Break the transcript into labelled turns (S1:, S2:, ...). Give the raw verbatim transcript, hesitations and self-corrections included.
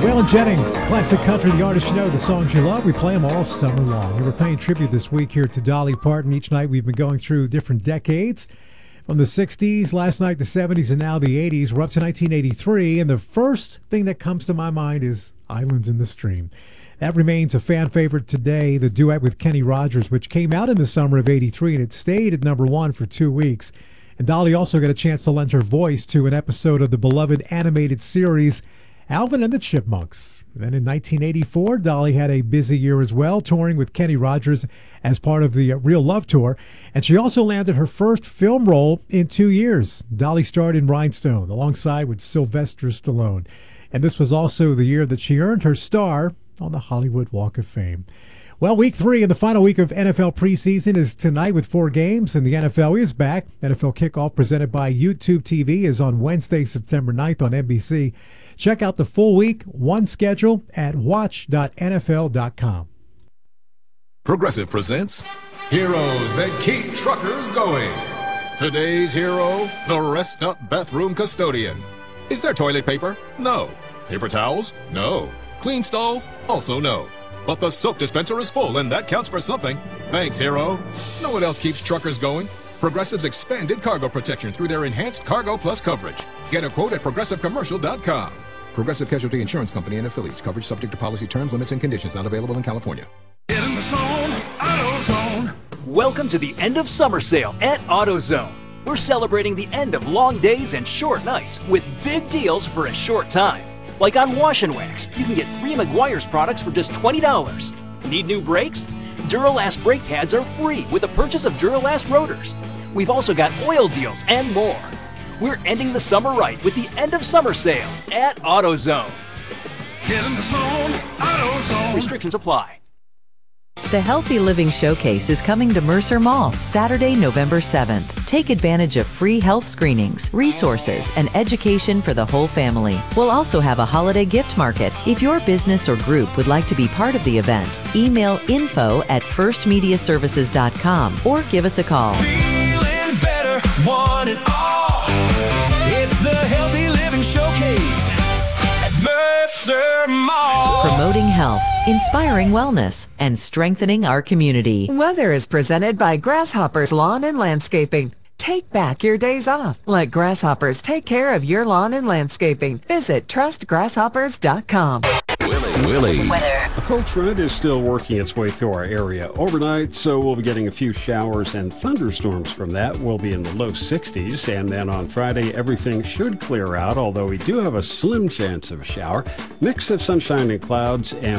S1: Waylon Jennings, classic country, the artist you know, the songs you love. We play them all summer long. And we're paying tribute this week here to Dolly Parton. Each night we've been going through different decades. From the sixties, last night the seventies, and now the eighties. We're up to nineteen eighty-three, and the first thing that comes to my mind is Islands in the Stream. That remains a fan favorite today, the duet with Kenny Rogers, which came out in the summer of eighty-three, and it stayed at number one for two weeks. And Dolly also got a chance to lend her voice to an episode of the beloved animated series Alvin and the Chipmunks. Then in nineteen eighty-four, Dolly had a busy year as well, touring with Kenny Rogers as part of the Real Love Tour. And she also landed her first film role in two years. Dolly starred in Rhinestone alongside with Sylvester Stallone. And this was also the year that she earned her star on the Hollywood Walk of Fame. Well, week three and the final week of N F L preseason is tonight with four games, and the N F L is back. N F L Kickoff presented by YouTube T V is on Wednesday, September ninth on N B C. Check out the full week one schedule at watch dot N F L dot com.
S2: Progressive presents Heroes That Keep Truckers Going. Today's hero, the Rest Up Bathroom Custodian. Is there toilet paper? No. Paper towels? No. Clean stalls? Also no. But the soap dispenser is full, and that counts for something. Thanks, hero. Know what else keeps truckers going? Progressive's expanded cargo protection through their enhanced Cargo Plus coverage. Get a quote at progressive commercial dot com. Progressive Casualty Insurance Company and affiliates. Coverage subject to policy terms, limits, and conditions. Not available in California.
S3: Get in the zone, AutoZone.
S4: Welcome to the end of summer sale at AutoZone. We're celebrating the end of long days and short nights with big deals for a short time. Like on Wash and Wax, you can get three Meguiar's products for just twenty dollars. Need new brakes? Duralast brake pads are free with the purchase of Duralast rotors. We've also got oil deals and more. We're ending the summer right with the end of summer sale at AutoZone.
S3: Get in the zone, AutoZone.
S4: Restrictions apply.
S5: The Healthy Living Showcase is coming to Mercer Mall Saturday, November seventh. Take advantage of free health screenings, resources, and education for the whole family. We'll also have a holiday gift market. If your business or group would like to be part of the event, email info at first media services dot com or give us a call.
S3: Feeling better, one and all. It's the Healthy Living Showcase at Mercer Mall.
S5: Promoting health, inspiring wellness, and strengthening our community.
S6: Weather is presented by Grasshoppers Lawn and Landscaping. Take back your days off. Let Grasshoppers take care of your lawn and landscaping. Visit trust grasshoppers dot com.
S2: Willie.
S7: A cold front is still working its way through our area overnight, so we'll be getting a few showers and thunderstorms from that. We'll be in the low sixties, and then on Friday, everything should clear out, although we do have a slim chance of a shower. Mix of sunshine and clouds, and